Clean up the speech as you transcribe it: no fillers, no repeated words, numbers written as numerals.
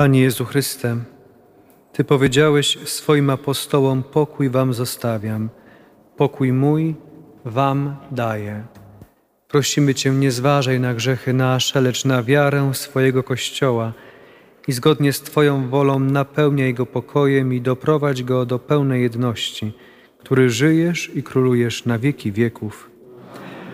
Panie Jezu Chryste, Ty powiedziałeś swoim apostołom: pokój wam zostawiam, pokój mój wam daję. Prosimy Cię, nie zważaj na grzechy nasze, lecz na wiarę swojego Kościoła i zgodnie z Twoją wolą napełniaj go pokojem i doprowadź go do pełnej jedności, który żyjesz i królujesz na wieki wieków.